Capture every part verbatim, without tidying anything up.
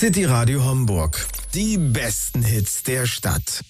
City Radio Homburg. Die besten Hits der Stadt.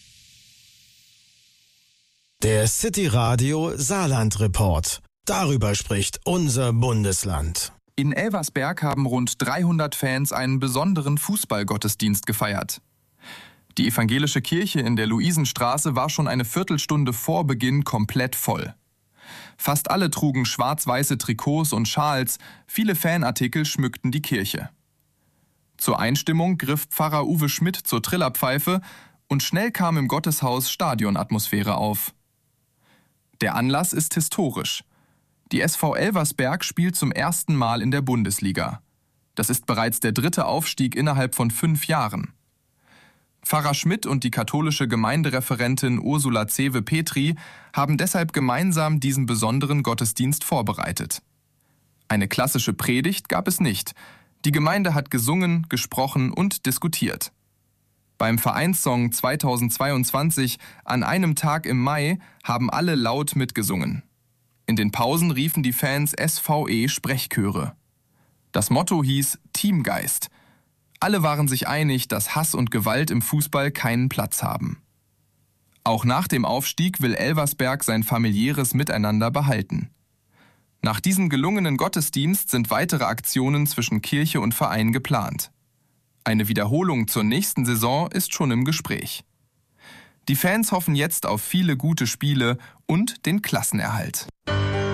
Der City Radio Saarland Report. Darüber spricht unser Bundesland. In Elversberg haben rund dreihundert Fans einen besonderen Fußballgottesdienst gefeiert. Die evangelische Kirche in der Luisenstraße war schon eine Viertelstunde vor Beginn komplett voll. Fast alle trugen schwarz-weiße Trikots und Schals, viele Fanartikel schmückten die Kirche. Zur Einstimmung griff Pfarrer Uwe Schmidt zur Trillerpfeife und schnell kam im Gotteshaus Stadionatmosphäre auf. Der Anlass ist historisch. Die S V Elversberg spielt zum ersten Mal in der Bundesliga. Das ist bereits der dritte Aufstieg innerhalb von fünf Jahren. Pfarrer Schmidt und die katholische Gemeindereferentin Ursula Zewe-Petri haben deshalb gemeinsam diesen besonderen Gottesdienst vorbereitet. Eine klassische Predigt gab es nicht. Die Gemeinde hat gesungen, gesprochen und diskutiert. Beim Vereinssong zweitausendzweiundzwanzig An einem Tag im Mai haben alle laut mitgesungen. In den Pausen riefen die Fans S V E-Sprechchöre. Das Motto hieß Teamgeist. Alle waren sich einig, dass Hass und Gewalt im Fußball keinen Platz haben. Auch nach dem Aufstieg will Elversberg sein familiäres Miteinander behalten. Nach diesem gelungenen Gottesdienst sind weitere Aktionen zwischen Kirche und Verein geplant. Eine Wiederholung zur nächsten Saison ist schon im Gespräch. Die Fans hoffen jetzt auf viele gute Spiele und den Klassenerhalt.